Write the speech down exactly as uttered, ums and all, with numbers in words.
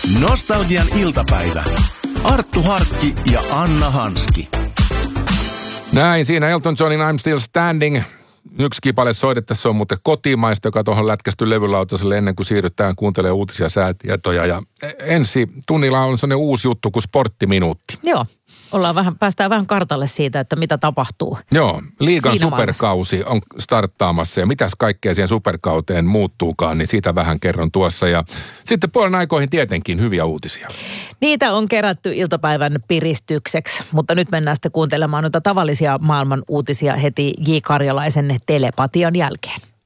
Nostalgian iltapäivä. Arttu Harkki ja Anna Hanski. Näin, siinä Elton Johnin I'm Still Standing. Yksi kipale soitettaessa on muuten kotimaista, joka tuohon lätkästy levylautaselle ennen kuin siirrytään kuuntelemaan uutisia säätietoja. Ja ensi tunnilla on sellainen uusi juttu kuin Sporttiminuutti. Joo, ollaan vähän, päästään vähän kartalle siitä, että mitä tapahtuu. Joo, liigan siinä superkausi maailmassa on starttaamassa ja mitäs kaikkea siihen superkauteen muuttuukaan, niin siitä vähän kerron tuossa. Ja sitten puolen aikoihin tietenkin hyviä uutisia. Niitä on kerätty iltapäivän piristykseksi, mutta nyt mennään sitten kuuntelemaan noita tavallisia maailman uutisia heti J. Karjalaisen telepatian jälkeen.